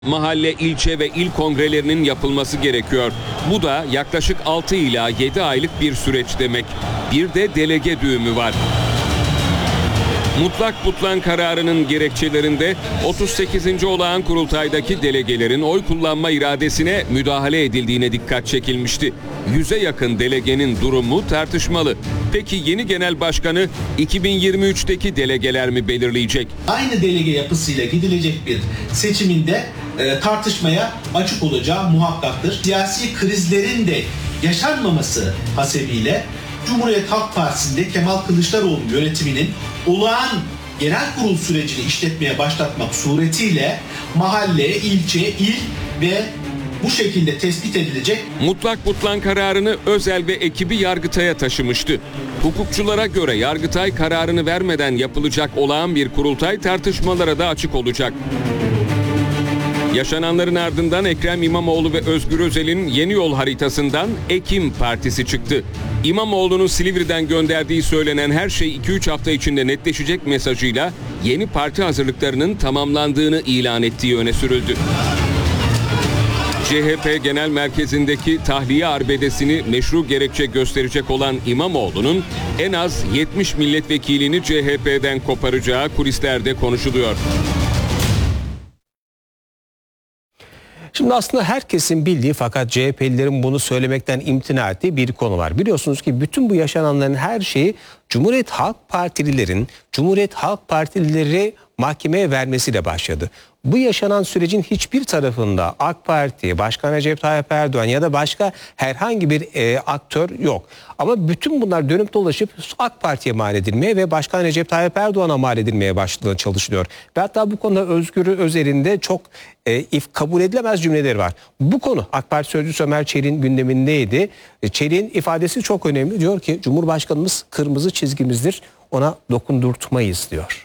Mahalle, ilçe ve il kongrelerinin yapılması gerekiyor. Bu da yaklaşık 6 ila 7 aylık bir süreç demek. Bir de delege düğümü var. Mutlak butlan kararının gerekçelerinde 38. olağan kurultaydaki delegelerin oy kullanma iradesine müdahale edildiğine dikkat çekilmişti. 100'e yakın delegenin durumu tartışmalı. Peki yeni genel başkanı 2023'teki delegeler mi belirleyecek? Aynı delege yapısıyla gidilecek bir seçiminde tartışmaya açık olacağı muhakkaktır. Siyasi krizlerin de yaşanmaması hasebiyle Cumhuriyet Halk Partisi'nde Kemal Kılıçdaroğlu yönetiminin olağan genel kurul sürecini işletmeye başlatmak suretiyle mahalle, ilçe, il ve bu şekilde tespit edilecek. Mutlak butlan kararını Özel ve ekibi Yargıtay'a taşımıştı. Hukukçulara göre Yargıtay kararını vermeden yapılacak olağan bir kurultay tartışmalara da açık olacak. Yaşananların ardından Ekrem İmamoğlu ve Özgür Özel'in yeni yol haritasından Ekim Partisi çıktı. İmamoğlu'nun Silivri'den gönderdiği söylenen her şey 2-3 hafta içinde netleşecek mesajıyla yeni parti hazırlıklarının tamamlandığını ilan ettiği öne sürüldü. CHP Genel Merkezi'ndeki tahliye arbedesini meşru gerekçe gösterecek olan İmamoğlu'nun en az 70 milletvekilini CHP'den koparacağı kulislerde konuşuluyor. Şimdi aslında herkesin bildiği fakat CHP'lilerin bunu söylemekten imtina ettiği bir konu var. Biliyorsunuz ki bütün bu yaşananların her şeyi Cumhuriyet Halk Partilileri mahkemeye vermesiyle başladı. Bu yaşanan sürecin hiçbir tarafında AK Parti, Başkan Recep Tayyip Erdoğan ya da başka herhangi bir aktör yok. Ama bütün bunlar dönüp dolaşıp AK Parti'ye mal edilmeye ve Başkan Recep Tayyip Erdoğan'a mal edilmeye başladığını çalışılıyor. Ve hatta bu konuda Özgür Özel'in de çok kabul edilemez cümleleri var. Bu konu AK Parti Sözcüsü Ömer Çelik'in gündemindeydi. Çelik'in ifadesi çok önemli. Diyor ki Cumhurbaşkanımız kırmızı çizgimizdir, ona dokundurtmayız diyor.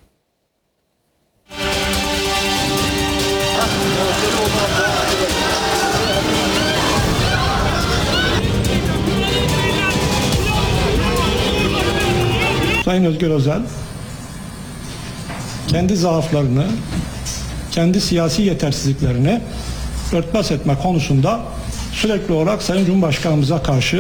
Sayın Özgür Özel kendi zaaflarını, kendi siyasi yetersizliklerini örtbas etme konusunda sürekli olarak Sayın Cumhurbaşkanımıza karşı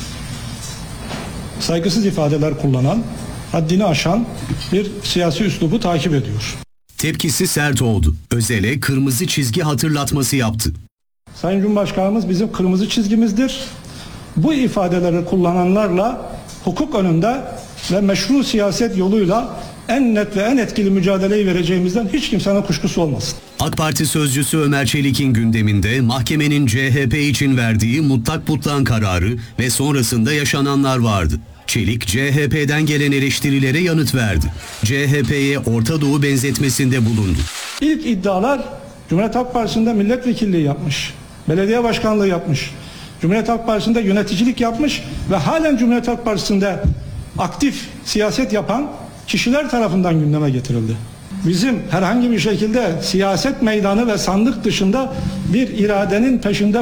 saygısız ifadeler kullanan, haddini aşan bir siyasi üslubu takip ediyor. Tepkisi sert oldu. Özel'e kırmızı çizgi hatırlatması yaptı. Sayın Cumhurbaşkanımız bizim kırmızı çizgimizdir. Bu ifadeleri kullananlarla hukuk önünde ve meşru siyaset yoluyla en net ve en etkili mücadeleyi vereceğimizden hiç kimsenin kuşkusu olmasın. AK Parti Sözcüsü Ömer Çelik'in gündeminde mahkemenin CHP için verdiği mutlak butlan kararı ve sonrasında yaşananlar vardı. Çelik, CHP'den gelen eleştirilere yanıt verdi. CHP'ye Orta Doğu benzetmesinde bulundu. İlk iddialar Cumhuriyet Halk Partisi'nde milletvekilliği yapmış, belediye başkanlığı yapmış, Cumhuriyet Halk Partisi'nde yöneticilik yapmış ve halen Cumhuriyet Halk Partisi'nde aktif siyaset yapan kişiler tarafından gündeme getirildi. Bizim herhangi bir şekilde siyaset meydanı ve sandık dışında bir iradenin peşinde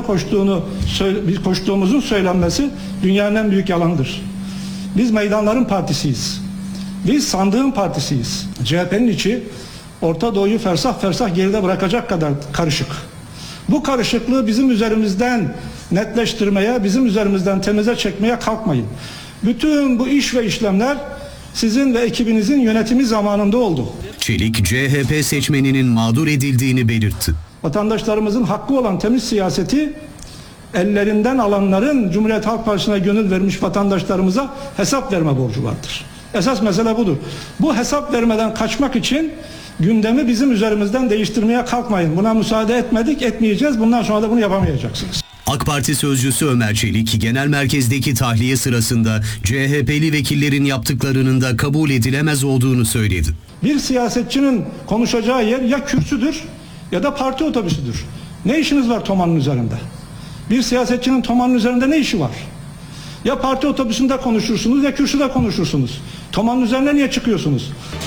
koştuğumuzun söylenmesi dünyanın en büyük yalanıdır. Biz meydanların partisiyiz. Biz sandığın partisiyiz. CHP'nin içi Orta Doğu'yu fersah fersah geride bırakacak kadar karışık. Bu karışıklığı bizim üzerimizden netleştirmeye, bizim üzerimizden temize çekmeye kalkmayın. Bütün bu iş ve işlemler sizin ve ekibinizin yönetimi zamanında oldu. Çelik, CHP seçmeninin mağdur edildiğini belirtti. Vatandaşlarımızın hakkı olan temiz siyaseti ellerinden alanların Cumhuriyet Halk Partisi'ne gönül vermiş vatandaşlarımıza hesap verme borcu vardır. Esas mesele budur. Bu hesap vermeden kaçmak için gündemi bizim üzerimizden değiştirmeye kalkmayın. Buna müsaade etmedik, etmeyeceğiz. Bundan sonra da bunu yapamayacaksınız. AK Parti Sözcüsü Ömer Çelik, genel merkezdeki tahliye sırasında CHP'li vekillerin yaptıklarının da kabul edilemez olduğunu söyledi. Bir siyasetçinin konuşacağı yer ya kürsüdür ya da parti otobüsüdür. Ne işiniz var Toman'ın üzerinde? Bir siyasetçinin Toman'ın üzerinde ne işi var? Ya parti otobüsünde konuşursunuz ya kürsüde konuşursunuz. Toman'ın üzerine niye çıkıyorsunuz?